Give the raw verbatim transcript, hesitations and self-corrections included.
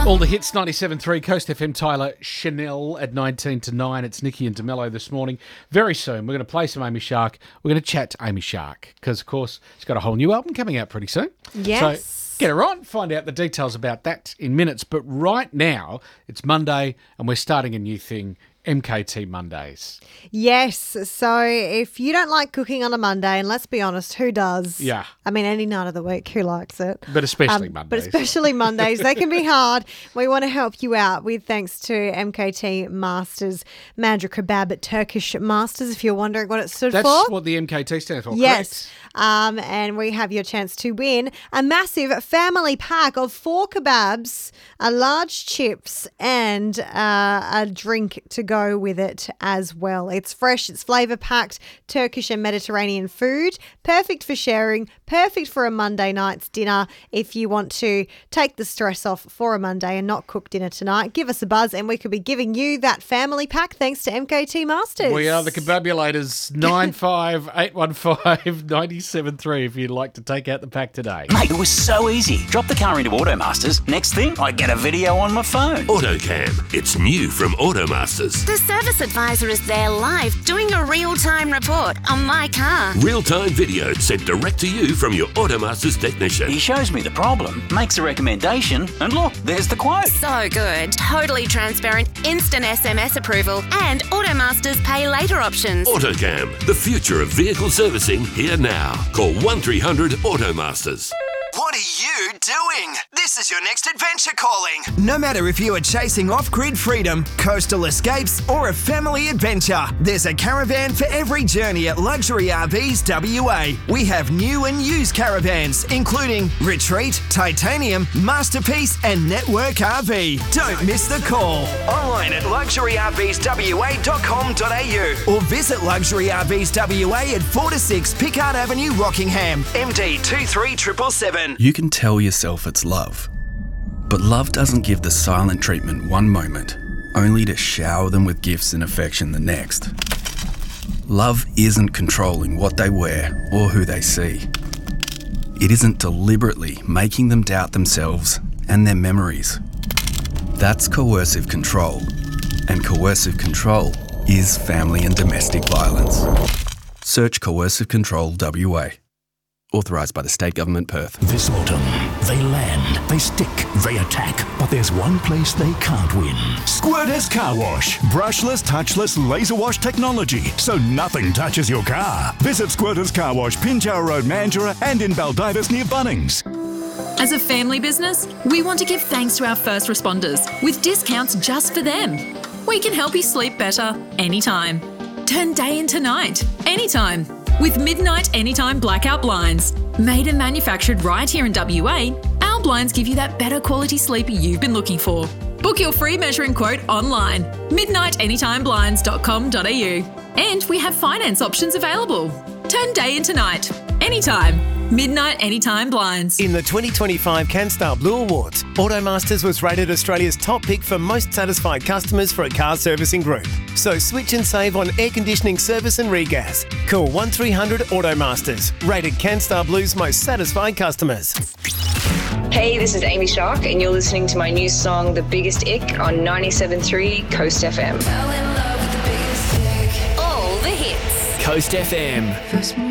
All the hits, ninety-seven point three Coast F M. Tyler Chanel at nineteen to nine. It's Nikki and DeMello this morning. Very soon, we're going to play some Amy Shark. We're going to chat to Amy Shark because, of course, she's got a whole new album coming out pretty soon. Yes. So get her on, find out the details about that in minutes. But right now, it's Monday and we're starting a new thing, M K T Mondays. Yes. So if you don't like cooking on a Monday, and let's be honest, who does? Yeah. I mean, any night of the week, who likes it? But especially Um, Mondays. But especially Mondays. They can be hard. We want to help you out with thanks to M K T Masters, Mandra Kebab at Turkish Masters, if you're wondering what it stood That's for. what the M K T stands for, Yes. correct? Um, and we have your chance to win a massive family pack of four kebabs, a large chips, and uh, a drink to go with it as well. It's fresh, it's flavour-packed, Turkish and Mediterranean food, perfect for sharing, perfect for a Monday night's dinner. If you want to take the stress off for a Monday and not cook dinner tonight, give us a buzz and we could be giving you that family pack thanks to M K T Masters. We are the Kebabulators, nine five eight one five nine seven three if you'd like to take out the pack today. Mate, it was so easy. Drop the car into Automasters. Next thing, I get a video on my phone. AutoCam. It's new from Automasters. The service advisor is there live doing a real-time report on my car. Real-time video sent direct to you from your Automasters technician. He shows me the problem, makes a recommendation, and look, there's the quote. So good. Totally transparent, instant S M S approval, and Automasters pay later options. AutoCam. The future of vehicle servicing here now. Call one three hundred Automasters. What are you doing? This is your next adventure calling. No matter if you are chasing off-grid freedom, coastal escapes, or a family adventure, there's a caravan for every journey at Luxury R Vs W A. We have new and used caravans, including Retreat, Titanium, Masterpiece, and Network R V. Don't miss the call. Online at luxury r vs w a dot com dot a u or visit Luxury R Vs W A at four to six Pickard Avenue, Rockingham, M D two three seven seven seven. You can tell yourself it's love, but love doesn't give the silent treatment one moment, only to shower them with gifts and affection the next. Love isn't controlling what they wear or who they see. It isn't deliberately making them doubt themselves and their memories. That's coercive control, and coercive control is family and domestic violence. Search Coercive Control W A. Authorised by the State Government, Perth. This autumn, they land, they stick, they attack, but there's one place they can't win. Squirters Car Wash. Brushless, touchless, laser wash technology, so nothing touches your car. Visit Squirters Car Wash, Pinjarra Road, Mandurah, and in Baldivis near Bunnings. As a family business, we want to give thanks to our first responders with discounts just for them. We can help you sleep better anytime. Turn day into night, anytime. With Midnight Anytime Blackout Blinds. Made and manufactured right here in W A, our blinds give you that better quality sleep you've been looking for. Book your free measuring quote online, midnight anytime blinds dot com dot a u. And we have finance options available. Turn day into night, anytime. Midnight Anytime Blinds. In the twenty twenty-five CanStar Blue Awards, Automasters was rated Australia's top pick for most satisfied customers for a car servicing group. So switch and save on air conditioning service and regas. Call one three hundred Automasters, rated CanStar Blue's most satisfied customers. Hey, this is Amy Shark, and you're listening to my new song, The Biggest Ick, on ninety-seven point three Coast F M. All the hits. Coast F M.